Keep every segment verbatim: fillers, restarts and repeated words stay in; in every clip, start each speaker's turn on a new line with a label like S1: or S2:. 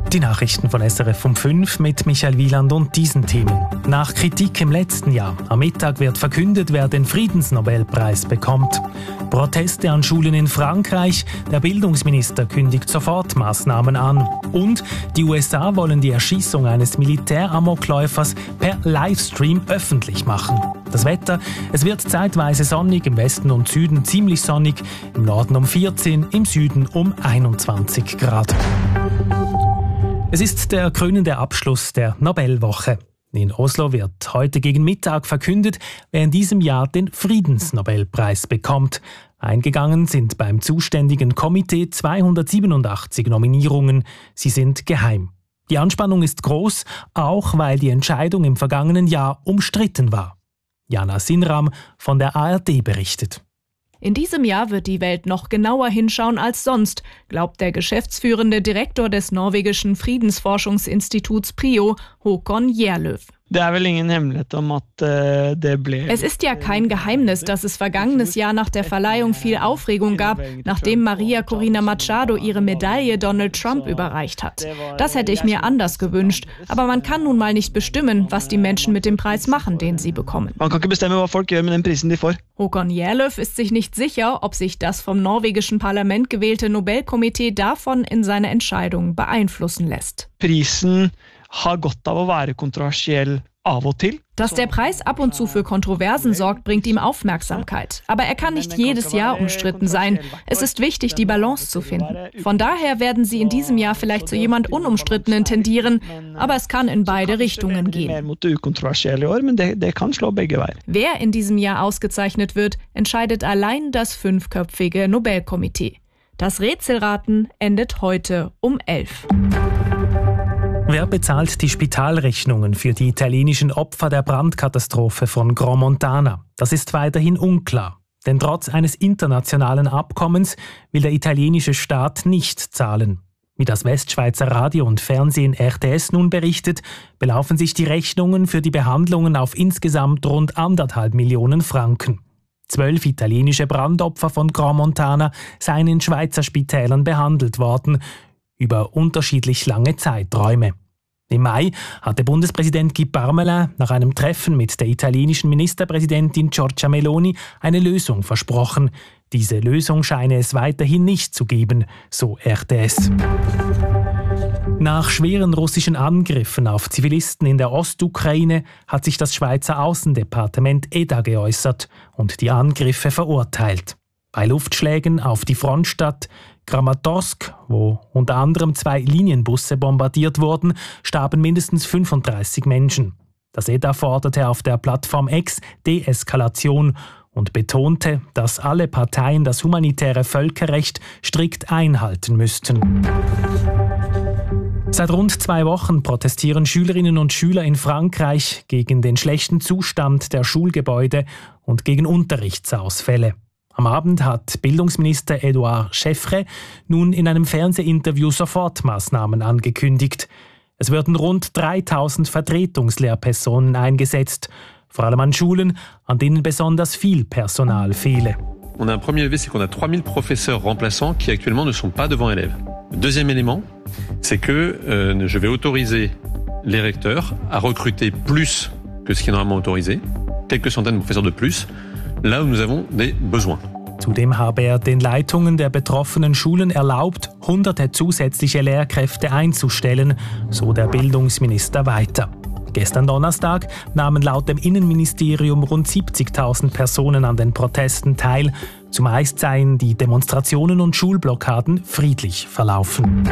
S1: Die Nachrichten von S R F um fünf mit Michael Wieland und diesen Themen. Nach Kritik im letzten Jahr. Am Mittag wird verkündet, wer den Friedensnobelpreis bekommt. Proteste an Schulen in Frankreich. Der Bildungsminister kündigt Sofortmaßnahmen an. Und die U S A wollen die Erschießung eines Militäramokläufers per Livestream öffentlich machen. Das Wetter, es wird zeitweise sonnig, im Westen und Süden ziemlich sonnig, im Norden um vierzehn, im Süden um einundzwanzig Grad. Es ist der krönende Abschluss der Nobelwoche. In Oslo wird heute gegen Mittag verkündet, wer in diesem Jahr den Friedensnobelpreis bekommt. Eingegangen sind beim zuständigen Komitee zweihundertsiebenundachtzig Nominierungen. Sie sind geheim. Die Anspannung ist groß, auch weil die Entscheidung im vergangenen Jahr umstritten war. Jana Sinram von der A R D berichtet.
S2: In diesem Jahr wird die Welt noch genauer hinschauen als sonst, glaubt der geschäftsführende Direktor des norwegischen Friedensforschungsinstituts PRIO, Håkon Gjerløv. Es ist ja kein Geheimnis, dass es vergangenes Jahr nach der Verleihung viel Aufregung gab, nachdem Maria Corina Machado ihre Medaille Donald Trump überreicht hat. Das hätte ich mir anders gewünscht, aber man kann nun mal nicht bestimmen, was die Menschen mit dem Preis machen, den sie bekommen.
S3: Man kann nicht bestimmen, was Folk gjør med den prisen de får.
S2: Håkon Gjerløv ist sich nicht sicher, ob sich das vom norwegischen Parlament gewählte Nobelkomitee davon in seiner Entscheidung beeinflussen lässt.
S3: Prisen har godt av å være kontroversiell av og til.
S2: Dass der Preis ab und zu für Kontroversen sorgt, bringt ihm Aufmerksamkeit. Aber er kann nicht jedes Jahr umstritten sein. Es ist wichtig, die Balance zu finden. Von daher werden sie in diesem Jahr vielleicht zu jemand Unumstrittenen tendieren, aber es kann in beide Richtungen gehen. Wer in diesem Jahr ausgezeichnet wird, entscheidet allein das fünfköpfige Nobelkomitee. Das Rätselraten endet heute um elf.
S1: Wer bezahlt die Spitalrechnungen für die italienischen Opfer der Brandkatastrophe von Gromontana? Das ist weiterhin unklar. Denn trotz eines internationalen Abkommens will der italienische Staat nicht zahlen. Wie das Westschweizer Radio und Fernsehen R T S nun berichtet, belaufen sich die Rechnungen für die Behandlungen auf insgesamt rund anderthalb Millionen Franken. Zwölf italienische Brandopfer von Gromontana seien in Schweizer Spitälern behandelt worden, über unterschiedlich lange Zeiträume. Im Mai hatte Bundespräsident Guy Parmelin nach einem Treffen mit der italienischen Ministerpräsidentin Giorgia Meloni eine Lösung versprochen. Diese Lösung scheine es weiterhin nicht zu geben, so R T S. Nach schweren russischen Angriffen auf Zivilisten in der Ostukraine hat sich das Schweizer Außendepartement E D A geäußert und die Angriffe verurteilt. Bei Luftschlägen auf die Frontstadt Kramatorsk, wo unter anderem zwei Linienbusse bombardiert wurden, starben mindestens fünfunddreißig Menschen. Das E D A forderte auf der Plattform X Deeskalation und betonte, dass alle Parteien das humanitäre Völkerrecht strikt einhalten müssten. Seit rund zwei Wochen protestieren Schülerinnen und Schüler in Frankreich gegen den schlechten Zustand der Schulgebäude und gegen Unterrichtsausfälle. Am Abend hat Bildungsminister Edouard Scheffre nun in einem Fernsehinterview Sofortmaßnahmen angekündigt. Es würden rund dreitausend Vertretungslehrpersonen eingesetzt, vor allem an Schulen, an denen besonders viel Personal fehle.
S4: On a un premier levier, c'est qu'on a trois mille professeurs remplaçants qui actuellement ne sont pas devant élèves. Le deuxième élément, c'est que euh, je vais autoriser les recteurs à recruter plus que ce qui est normalement autorisé, quelques centaines de professeurs de plus, là où nous avons des besoins.
S1: Zudem habe er den Leitungen der betroffenen Schulen erlaubt, hunderte zusätzliche Lehrkräfte einzustellen, so der Bildungsminister weiter. Gestern Donnerstag nahmen laut dem Innenministerium rund siebzigtausend Personen an den Protesten teil. Zumeist seien die Demonstrationen und Schulblockaden friedlich verlaufen.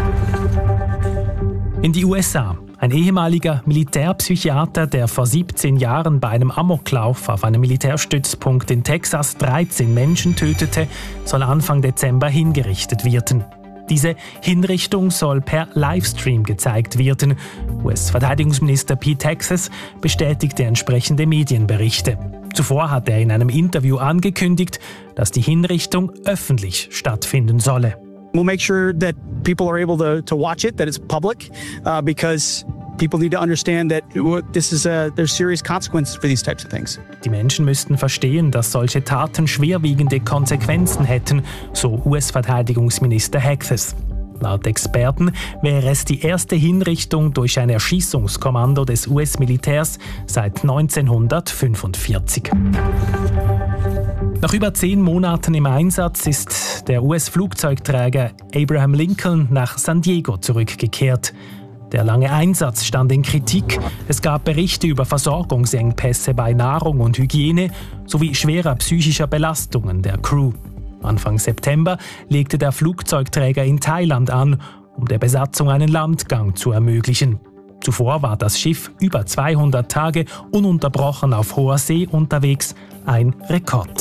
S1: In die U S A. Ein ehemaliger Militärpsychiater, der vor siebzehn Jahren bei einem Amoklauf auf einem Militärstützpunkt in Texas dreizehn Menschen tötete, soll Anfang Dezember hingerichtet werden. Diese Hinrichtung soll per Livestream gezeigt werden. U S-Verteidigungsminister Pete Hegseth bestätigte entsprechende Medienberichte. Zuvor hat er in einem Interview angekündigt, dass die Hinrichtung öffentlich stattfinden solle.
S5: We'll make sure that people are able to, to watch it, that it's public, uh, because people need to understand that this is a, there's serious consequences for these types of things.
S1: Die Menschen müssten verstehen, dass solche Taten schwerwiegende Konsequenzen hätten, so U S-Verteidigungsminister Hegseth. Laut Experten wäre es die erste Hinrichtung durch ein Erschießungskommando des U S-Militärs seit neunzehnhundertfünfundvierzig. Nach über zehn Monaten im Einsatz ist der U S-Flugzeugträger Abraham Lincoln nach San Diego zurückgekehrt. Der lange Einsatz stand in Kritik. Es gab Berichte über Versorgungsengpässe bei Nahrung und Hygiene sowie schwerer psychischer Belastungen der Crew. Anfang September legte der Flugzeugträger in Thailand an, um der Besatzung einen Landgang zu ermöglichen. Zuvor war das Schiff über zweihundert Tage ununterbrochen auf hoher See unterwegs, ein Rekord.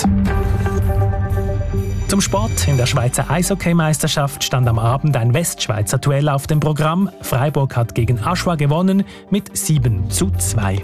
S1: Zum Sport. In der Schweizer Eishockeymeisterschaft stand am Abend ein Westschweizer Duell auf dem Programm. Freiburg hat gegen Aschua gewonnen mit sieben zu zwei.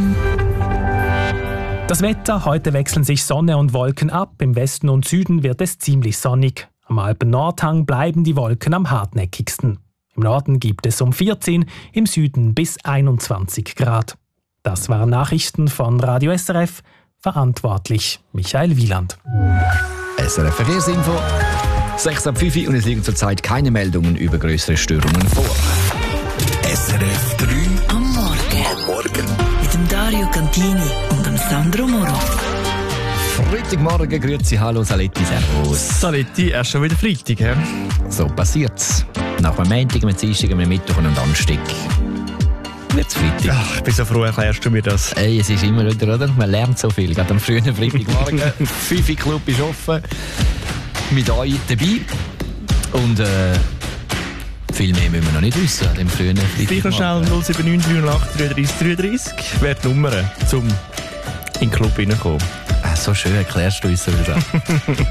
S1: Das Wetter. Heute wechseln sich Sonne und Wolken ab. Im Westen und Süden wird es ziemlich sonnig. Am Alpen-Nordhang bleiben die Wolken am hartnäckigsten. Im Norden gibt es um vierzehn, im Süden bis einundzwanzig Grad. Das waren Nachrichten von Radio S R F. Verantwortlich Michael Wieland.
S6: S R F Verkehrsinfo, sechs ab fünf und es liegen zurzeit keine Meldungen über größere Störungen vor.
S7: S R F drei am Morgen. Am Morgen. Mit dem Dario Cantini und dem Sandro Moro.
S6: Freitagmorgen, grüezi, hallo Saletti, servus.
S3: Saletti, erst schon wieder Freitag, he?
S6: So passiert's. Nach einem Montag, einem Dienstag, einem Mittwoch und einem Donnerstag wird's Freitag.
S3: Ach, ich bin so froh, erklärst du mir das.
S6: Ey, es ist immer wieder, oder? Man lernt so viel. Gerade am frühen Freitagmorgen. fünf Uhr Club ist offen. Mit euch dabei. Und äh, viel mehr müssen wir noch nicht wissen an dem frühen Freitagmorgen.
S3: Vielleicht noch schnell null sieben neun drei null acht drei drei drei drei. Wer die Nummer, um in den Club reinzukommen.
S6: So schön erklärst du uns so wieder.